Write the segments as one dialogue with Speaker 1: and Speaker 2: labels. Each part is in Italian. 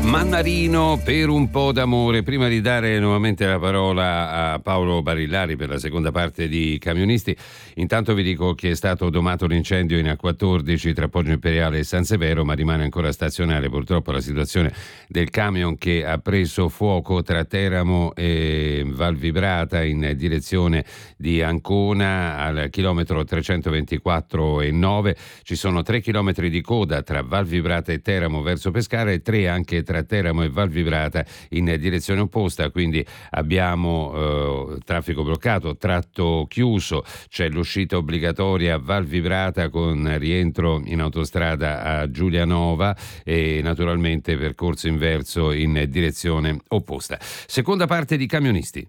Speaker 1: Mannarino, per un po' d'amore. Prima di dare nuovamente la parola a Paolo Barillari per la seconda parte di Camionisti, intanto vi dico che è stato domato l'incendio in A14 tra Poggio Imperiale e San Severo, ma rimane ancora stazionaria purtroppo la situazione del camion che ha preso fuoco tra Teramo e Val Vibrata in direzione di Ancona al chilometro 324,9. Ci sono 3 chilometri di coda tra Val Vibrata e Teramo verso Pescara e 3 anche tra Teramo e Val Vibrata in direzione opposta, quindi abbiamo traffico bloccato, tratto chiuso, c'è l'uscita obbligatoria a Val Vibrata con rientro in autostrada a Giulianova e naturalmente percorso inverso in direzione opposta. Seconda parte di Camionisti.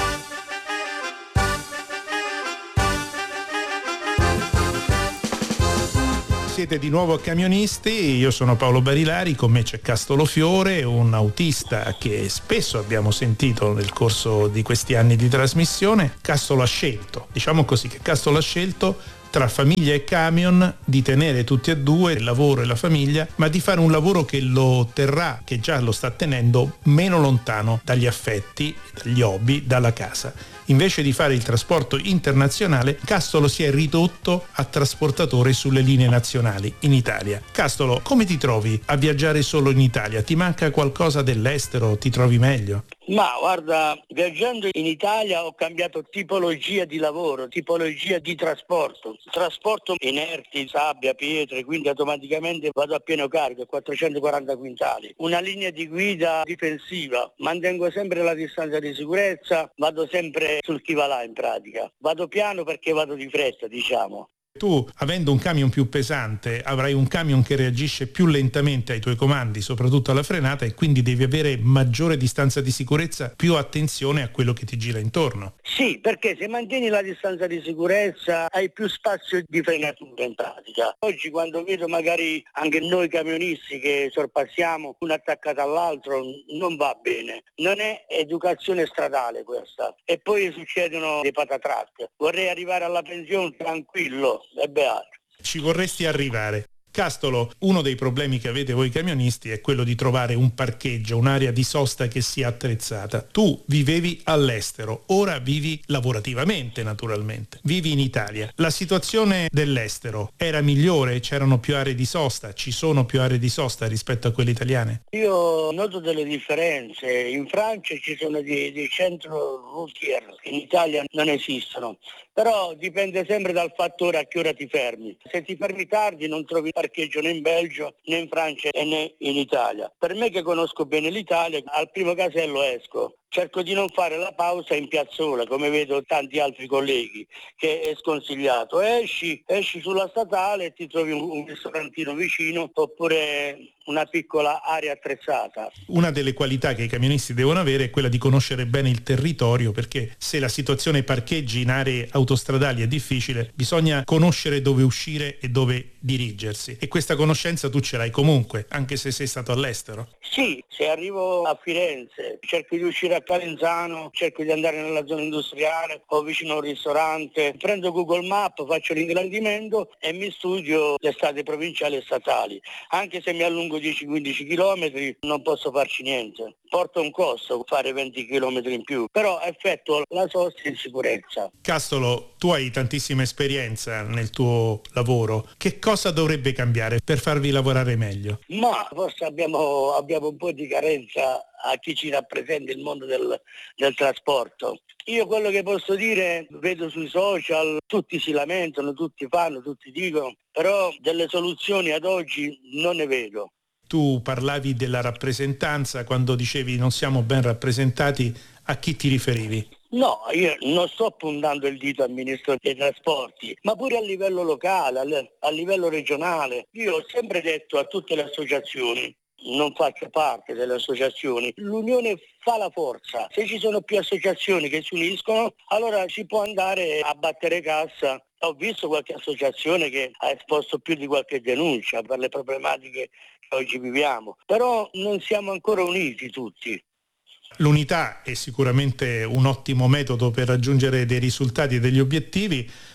Speaker 2: Siete di nuovo a Camionisti, io sono Paolo Barilari, con me c'è Castolo Fiore, un autista che spesso abbiamo sentito nel corso di questi anni di trasmissione. Castolo ha scelto, diciamo così, che Castolo ha scelto tra famiglia e camion di tenere tutti e due, il lavoro e la famiglia, ma di fare un lavoro che lo terrà, che già lo sta tenendo, meno lontano dagli affetti, dagli hobby, dalla casa. Invece di fare il trasporto internazionale, Castolo si è ridotto a trasportatore sulle linee nazionali in Italia. Castolo, come ti trovi a viaggiare solo in Italia? Ti manca qualcosa dell'estero? Ti trovi meglio?
Speaker 3: Ma guarda, viaggiando in Italia ho cambiato tipologia di lavoro, tipologia di trasporto. Trasporto inerti, sabbia, pietre, quindi automaticamente vado a pieno carico, 440 quintali. Una linea di guida difensiva, mantengo sempre la distanza di sicurezza, vado sempre sul chi va là in pratica. Vado piano perché vado di fretta, diciamo.
Speaker 2: Tu, avendo un camion più pesante, avrai un camion che reagisce più lentamente ai tuoi comandi, soprattutto alla frenata, e quindi devi avere maggiore distanza di sicurezza, più attenzione a quello che ti gira intorno.
Speaker 3: Sì, perché se mantieni la distanza di sicurezza hai più spazio di frenatura in pratica. Oggi quando vedo magari anche noi camionisti che sorpassiamo uno attaccato all'altro, non va bene. Non è educazione stradale questa. E poi succedono dei patatrac. Vorrei arrivare alla pensione tranquillo e beato.
Speaker 2: Ci vorresti arrivare. Castolo, uno dei problemi che avete voi camionisti è quello di trovare un parcheggio, un'area di sosta che sia attrezzata. Tu vivevi all'estero, ora vivi lavorativamente naturalmente, vivi in Italia. La situazione dell'estero era migliore? C'erano più aree di sosta? Ci sono più aree di sosta rispetto a quelle italiane?
Speaker 3: Io noto delle differenze. In Francia ci sono dei centro routier, in Italia non esistono. Però dipende sempre dal fattore a che ora ti fermi. Se ti fermi tardi non trovi parcheggio né in Belgio, né in Francia né in Italia. Per me che conosco bene l'Italia, al primo casello esco. Cerco di non fare la pausa in piazzola, come vedo tanti altri colleghi, che è sconsigliato. Esci sulla statale e ti trovi un ristorantino vicino oppure una piccola area attrezzata.
Speaker 2: Una delle qualità che i camionisti devono avere è quella di conoscere bene il territorio, perché se la situazione parcheggi in aree autostradali è difficile, bisogna conoscere dove uscire e dove dirigersi. E questa conoscenza tu ce l'hai comunque, anche se sei stato all'estero.
Speaker 3: Sì, se arrivo a Firenze, cerco di uscire a Calenzano, cerco di andare nella zona industriale o vicino a un ristorante, prendo Google Maps, faccio l'ingrandimento e mi studio le strade provinciali e statali. Anche se mi allungo 10-15 km non posso farci niente. Porta un costo fare 20 km in più, però effettuo la sosta in sicurezza.
Speaker 2: Castolo, tu hai tantissima esperienza nel tuo lavoro. Che cosa dovrebbe cambiare per farvi lavorare meglio?
Speaker 3: Ma forse abbiamo un po' di carenza a chi ci rappresenta il mondo del trasporto. Io quello che posso dire, vedo sui social, tutti si lamentano, tutti fanno, tutti dicono, però delle soluzioni ad oggi non ne vedo.
Speaker 2: Tu parlavi della rappresentanza, quando dicevi non siamo ben rappresentati, a chi ti riferivi?
Speaker 3: No, io non sto puntando il dito al Ministro dei Trasporti, ma pure a livello locale, a livello regionale. Io ho sempre detto a tutte le associazioni, non faccio parte delle associazioni, l'unione fa la forza. Se ci sono più associazioni che si uniscono, allora si può andare a battere cassa. Ho visto qualche associazione che ha esposto più di qualche denuncia per le problematiche che oggi viviamo, però non siamo ancora uniti tutti.
Speaker 2: L'unità è sicuramente un ottimo metodo per raggiungere dei risultati e degli obiettivi,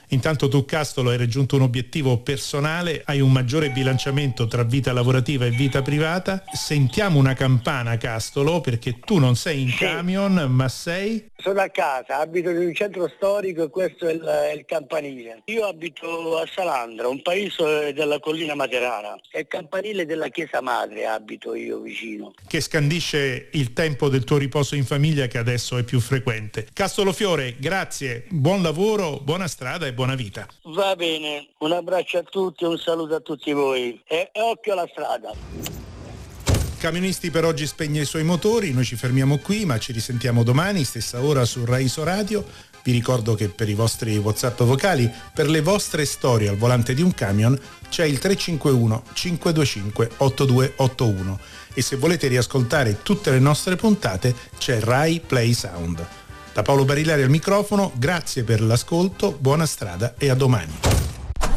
Speaker 2: Intanto tu, Castolo, hai raggiunto un obiettivo personale, hai un maggiore bilanciamento tra vita lavorativa e vita privata. Sentiamo una campana, Castolo, perché tu non sei in camion, ma sei...
Speaker 3: Sono a casa, abito in un centro storico e questo è il campanile. Io abito a Salandra, un paese della collina Materana. È il campanile della Chiesa Madre, abito io vicino.
Speaker 2: Che scandisce il tempo del tuo riposo in famiglia, che adesso è più frequente. Castolo Fiore, grazie, buon lavoro, buona strada e buona vita.
Speaker 3: Va bene, un abbraccio a tutti, un saluto a tutti voi e occhio alla strada.
Speaker 2: Camionisti per oggi spegne i suoi motori, noi ci fermiamo qui, ma ci risentiamo domani, stessa ora su Raiso Radio. Vi ricordo che per i vostri WhatsApp vocali, per le vostre storie al volante di un camion, c'è il 351 525 8281 e se volete riascoltare tutte le nostre puntate c'è Rai Play Sound. Da Paolo Barilari al microfono, grazie per l'ascolto, buona strada e a domani.